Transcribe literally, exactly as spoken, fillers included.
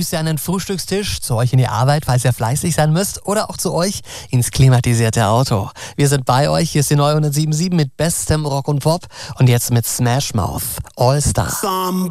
Grüße an den Frühstückstisch, zu euch in die Arbeit, falls ihr fleißig sein müsst, oder auch zu euch ins klimatisierte Auto. Wir sind bei euch, hier ist die neue hundertsieben Komma sieben mit bestem Rock und Pop und jetzt mit Smash Mouth, All Star.